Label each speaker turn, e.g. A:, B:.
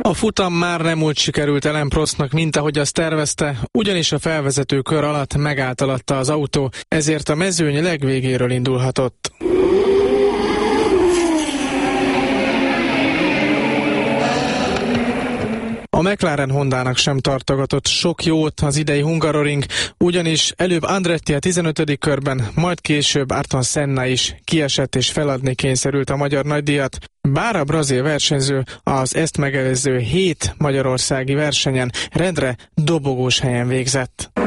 A: A futam már nem úgy sikerült Alain Prostnak, mint ahogy azt tervezte, ugyanis a felvezető kör alatt megállt alatta az autó, ezért a mezőny legvégéről indulhatott. A McLaren Hondának sem tartogatott sok jót az idei Hungaroring, ugyanis előbb Andretti a 15. körben, majd később Ayrton Senna is kiesett és feladni kényszerült a magyar nagydíjat, bár a brazil versenyző az ezt megelőző 7 magyarországi versenyen rendre dobogós helyen végzett.